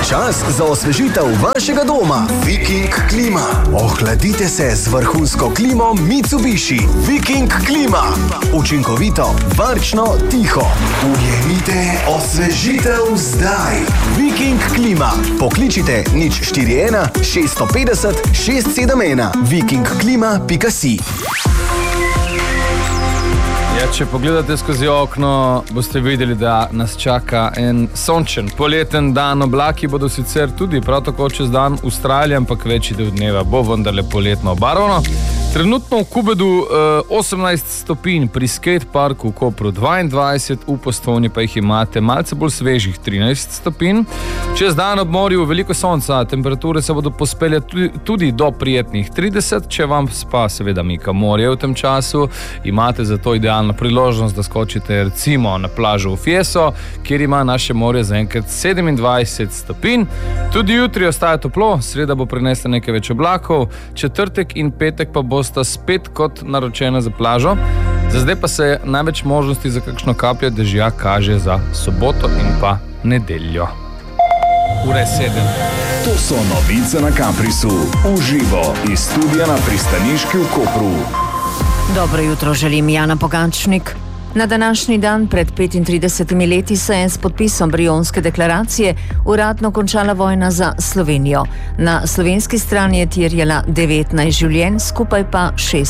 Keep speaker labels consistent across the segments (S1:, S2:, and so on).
S1: čas za osvežitev vašega doma. Viking klima. Ohladite se z vrhunsko klimo Mitsubishi. Viking klima. Učinkovito, varčno, tiho. Ujemite osvežitev zdaj. Viking klima. Pokličite 041 650 671 vikingklima.si.
S2: Ja, če pogledate skozi okno, boste videli, da nas čaka en sončen poleten dan. Oblaki bodo sicer tudi prav tako čez dan ustrajali, ampak večji del dneva bo vendarle poletno obarvano. Trenutno v Kubedu 18 stopinj, pri skateparku v Kopru 22, v Postojni pa jih imate malce bolj svežih 13 stopinj. Čez dan ob morju veliko sonca, temperature se bodo pospele tudi do prijetnih 30, če vam pa seveda mika morje v tem času, imate zato idealno priložnost, da skočite recimo na plažo v Fieso, kjer ima naše morje zaenkrat 27 stopinj. Tudi jutri ostaja toplo, sreda bo prinesla nekaj več oblakov, četrtek in petek pa bosta spet kot naročena za plažo. Za zdaj pa se največ možnosti za kakšno kapljo dežja kaže za soboto in pa nedeljo. Ura je 7.
S3: To so novice na Caprisu, uživo iz studia na Pristaniški v Kopru.
S4: Dobro jutro želim, Jana Pogačnik. Na današnji dan pred 35 leti se je s podpisom Brionske deklaracije uradno končala vojna za Slovenijo. Na slovenski strani je terjala 19 življenj, skupaj pa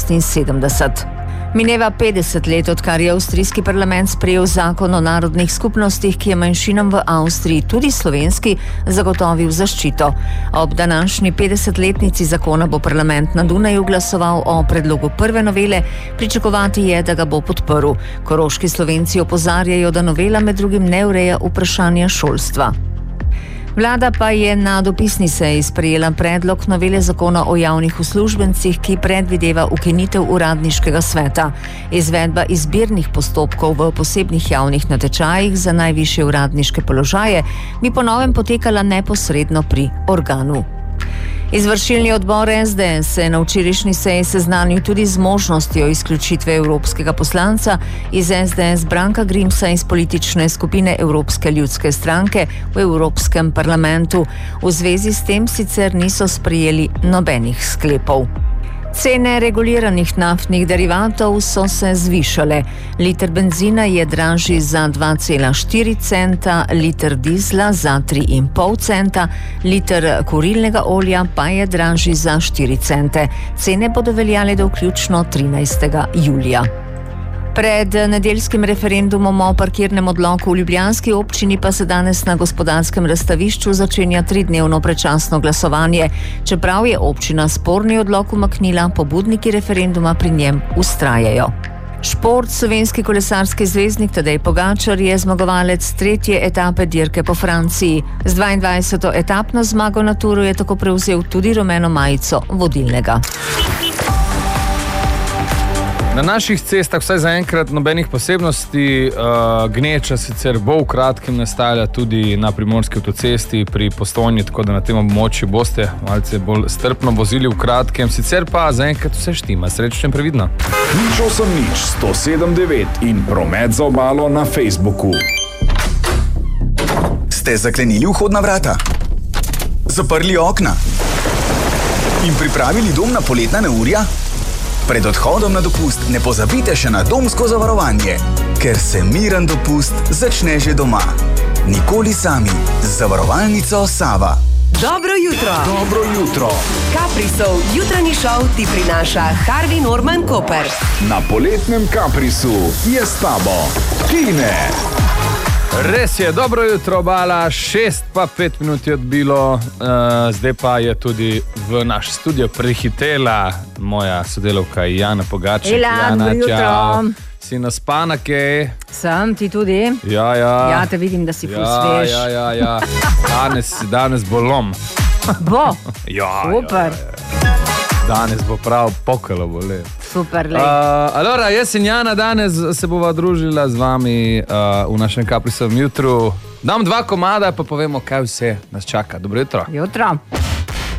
S4: 76. Mineva 50 let, odkar je avstrijski parlament sprejel zakon o narodnih skupnostih, ki je manjšinam v Avstriji, tudi slovenski, zagotovil zaščito. Ob današnji 50-letnici zakona bo parlament na Dunaju glasoval o predlogu prve novele, pričakovati je, da ga bo podprl. Koroški Slovenci opozarjajo, da novela med drugim ne ureja vprašanja šolstva. Vlada pa je na dopisni seji sprejela predlog novele zakona o javnih uslužbencih, ki predvideva ukinitev uradniškega sveta. Izvedba izbirnih postopkov v posebnih javnih natečajih za najvišje uradniške položaje bi po novem potekala neposredno pri organu. Izvršilni odbor SDS se je na včerajšnji seji seznanil tudi z možnostjo izključitve evropskega poslanca iz SDS Branka Grimsa iz politične skupine Evropske ljudske stranke v Evropskem parlamentu. V zvezi s tem sicer niso sprejeli nobenih sklepov. Cene reguliranih naftnih derivatov so se zvišale. Liter benzina je dražji za 2,4 centa, liter dizla za 3,5 centa, liter kurilnega olja pa je dražji za 4 cente. Cene bodo veljale do vključno 13. julija. Pred nedeljskim referendumom o parkirnem odloku v ljubljanski občini pa se danes na Gospodarskem razstavišču začenja 3-dnevno predčasno glasovanje. Čeprav je občina sporni odlok umaknila, pobudniki referenduma pri njem vztrajajo. Šport. Slovenski kolesarski zvezdnik Tadej Pogačar je zmagovalec 3. etape dirke po Franciji. Z 22. etapno zmago na Turu je tako prevzel tudi rumeno majico vodilnega.
S2: Na naših cestah vsaj zaenkrat nobenih posebnosti, gneča sicer bo v kratkem nastajala tudi na Primorski avtocesti pri Postojni, tako da na tem območju boste malce bolj strpno vozili v kratkem, sicer pa zaenkrat vse štima. Srečno in previdno.
S3: 089 in promet za obalo na Facebooku.
S1: Ste zaklenili vhodna vrata? Zaprli okna? In pripravili dom na poletna neurja? Pred odhodom na dopust ne pozabite še na domsko zavarovanje, ker se miren dopust začne že doma. Nikoli sami. Z zavarovalnico Sava.
S5: Dobro jutro.
S3: Dobro jutro.
S5: Caprisov jutranji šov ti prinaša Harvey Norman Koper.
S3: Na poletnem Caprisu je s tabo Tine.
S2: Res je, dobro jutro, obala, 6 pa 5 minut je odbilo, zdaj pa je tudi v naš studio prihitela moja sodelavka Jana Pogačnik.
S4: Dobro jutro.
S2: Si naspana, kaj?
S4: Sem, ti tudi?
S2: Ja.
S4: Ja, te vidim, da si ful svež.
S2: Ja. Danes bo lom.
S4: Bo?
S2: Ja.
S4: Super.
S2: Danes bo prav pokalo bole.
S4: Super, lej.
S2: Alora, jaz in Jana danes se bova družila z vami v našem Caprisovem jutru. Dam 2 komada, pa povemo, kaj vse nas čaka. Dobro jutro.
S4: Jutro.